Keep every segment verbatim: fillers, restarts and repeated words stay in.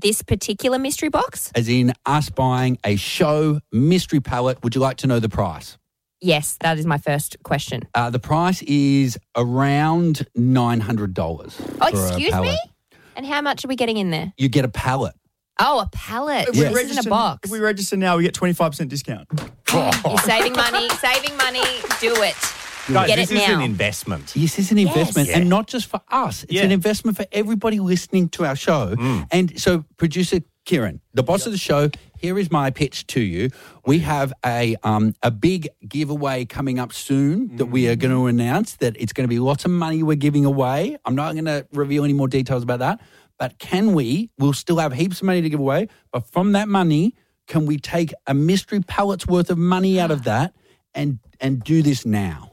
this particular mystery box? As in us buying a show mystery pallet. Would you like to know the price? Yes, that is my first question. Uh, the price is around nine hundred dollars. Oh, excuse me? And how much are we getting in there? You get a pallet. Oh, a pallet. If we This isn't a box. If we register now, we get twenty-five percent discount. You're saving money, saving money. Do it. Guys, Get this it is now. an investment. Yes, it's an investment, Yes. and not just for us. It's Yeah. an investment for everybody listening to our show. Mm. And so, producer Kieran, the boss of the show, here is my pitch to you. We have a um, a big giveaway coming up soon that we are going to announce that it's going to be lots of money we're giving away. I'm not going to reveal any more details about that. But can we, we'll still have heaps of money to give away, but from that money, can we take a mystery pallet's worth of money out of that and and do this now?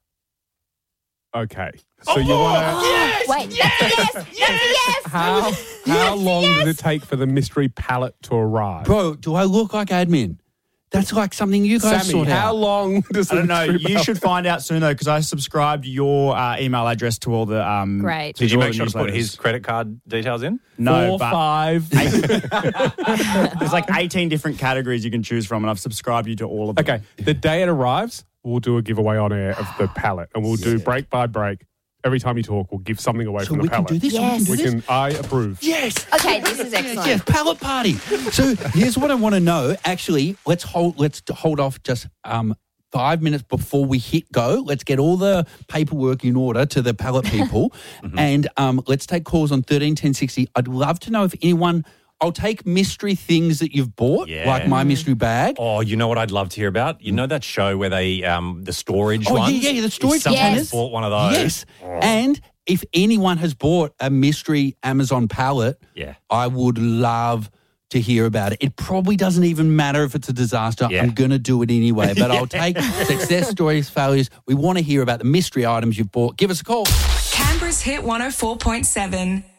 Okay. So you want to... Yes! Wait, yes, yes, yes. How, how long yes. does it take for the mystery pallet to arrive? Bro, do I look like admin? That's like something you guys Sammy, sort how out. long does I don't the know. mystery You pallet- should find out soon, though, because I subscribed your uh, email address to all the... Um, Great. to Did you all make the sure to put newsletters. his credit card details in? No, Four, but five. there's like eighteen different categories you can choose from, and I've subscribed you to all of them. Okay. The day it arrives, we'll do a giveaway on air of the pallet, and we'll do break by break. Every time you talk, we'll give something away So from the we can pallet. do this? Yes. We We can do this? can. I approve. Yes. Okay, this is excellent. Yes, pallet party. So here's what I want to know. Actually, let's hold let's hold off just um, five minutes before we hit go. Let's get all the paperwork in order to the pallet people, Mm-hmm. and um, let's take calls on thirteen ten sixty. I'd love to know if anyone. I'll take mystery things that you've bought, Yeah. like my mystery bag. Oh, you know what I'd love to hear about? You know that show where they, um, the storage Oh, yeah, ones? yeah, the storage If someone containers. bought one of those. Yes, and if anyone has bought a mystery Amazon pallet, Yeah. I would love to hear about it. It probably doesn't even matter if it's a disaster. Yeah. I'm going to do it anyway, but I'll take success stories, failures. We want to hear about the mystery items you've bought. Give us a call. Canberra's Hit one oh four point seven.